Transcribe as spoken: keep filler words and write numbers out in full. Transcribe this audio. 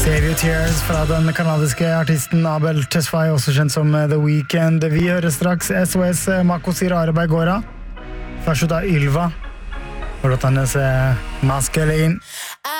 Save Your Tears fra den kanadiske artisten Abel Tesfaye, også kjent som The Weeknd. Vi hører straks S O S Mako Sirare Bergora. Først ut av Ylva, og låt hennes Masculine.